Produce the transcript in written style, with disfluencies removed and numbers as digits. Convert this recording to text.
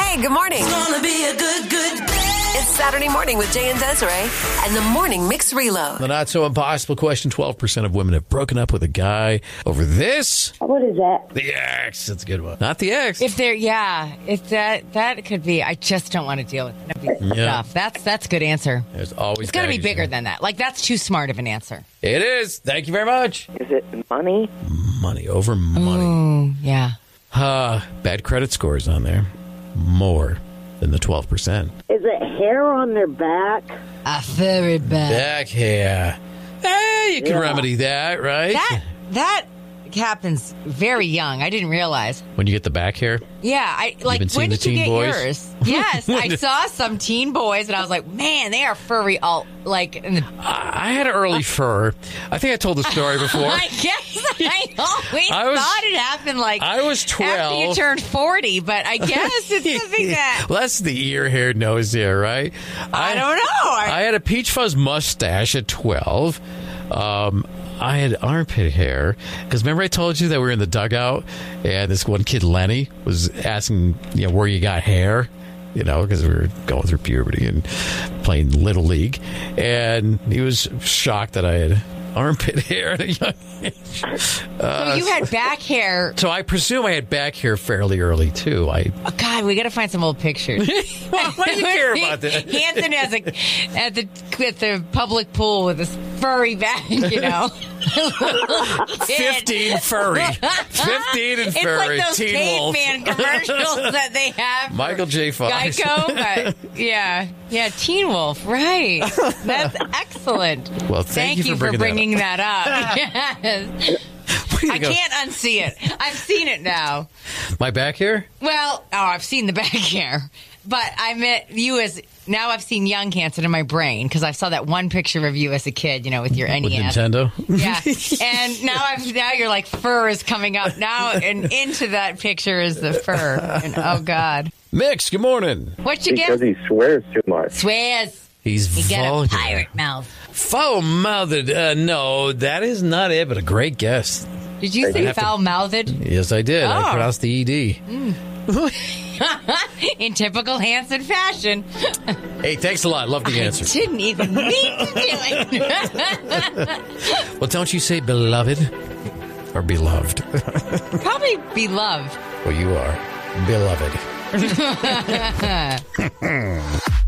Hey, good morning. It's gonna be a good day. It's Saturday morning with Jay and Desiree and the Morning Mix Reload. The not-so-impossible question, 12% of women have broken up with a guy over this. What is that? The ex. That's a good one. Not the ex. If that could be, I just don't want to deal with that stuff. That's a good answer. There's always It's got to be bigger than that. Like, that's too smart of an answer. It is. Thank you very much. Is it money? Money over money. Oh, yeah. Bad credit scores on there. More than the 12%. Is it hair on their back? Very bad. Back hair. Hey, you can remedy that, right? That happens very young. I didn't realize. When you get the back hair? Yeah, been seeing when the did you teen get boys? yours? Yes, I saw some teen boys, and I was like, man, they are furry. I had early fur. I think I told the story before. I guess I always I was- thought it happened I was 12. after you turned 40, but I guess it's something that Well, that's the ear, hair, nose hair, right? I don't know. I had a peach fuzz mustache at 12. I had armpit hair because remember I told you that we were in the dugout and this one kid Lenny was asking where you got hair, because we were going through puberty and playing Little League, and he was shocked that I had armpit hair at a young age. So you had back hair. So I presume I had back hair fairly early too. Oh, God, we got to find some old pictures. Why do you care about that? Hanson at the public pool with his furry back, 15 furry. 15 and It's furry. like those Teen Wolf. caveman commercials that they have. Michael J. Fox. Geico, but yeah, Teen Wolf, right? That's excellent. Well, thank you for bringing that up. Yes. I can't unsee it. I've seen it now. My back hair? Well, I've seen the back hair, but I met you as. Now I've seen young Hanson in my brain because I saw that one picture of you as a kid, with your NES. With Nintendo? Yeah. And now you're like fur is coming up now, and into that picture is the fur. And oh God. Mix, good morning. What you Because get? he swears too much. Swears. He's You got vulgar. a pirate mouth. Foul-mouthed. No, that is not it, but a great guess. Did you say have to- foul-mouthed? Yes, I did. I Oh. pronounced the ED. In typical Hanson fashion. Hey, thanks a lot. Love the answer. Didn't even mean to do it. Well, don't you say beloved or beloved? Probably beloved. Well, you are beloved.